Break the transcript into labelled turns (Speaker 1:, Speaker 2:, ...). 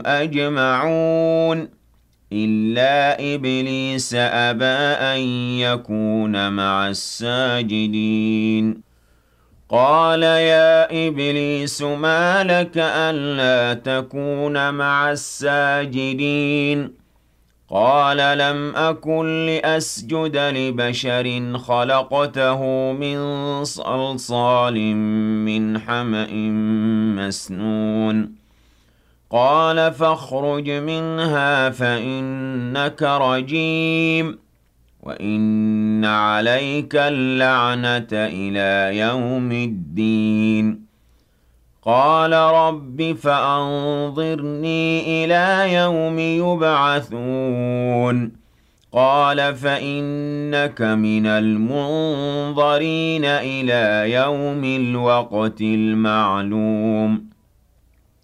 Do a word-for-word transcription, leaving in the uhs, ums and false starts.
Speaker 1: أجمعون إلا إبليس أبى أن يكون مع الساجدين قال يا إبليس ما لك ألا تكون مع الساجدين قال لم أكن لأسجد لبشر خلقته من صلصال من حمأ مسنون قال فاخرج منها فإنك رجيم وإن عليك اللعنة إلى يوم الدين قال رب فأنظرني إلى يوم يبعثون قال فإنك من المنظرين إلى يوم الوقت المعلوم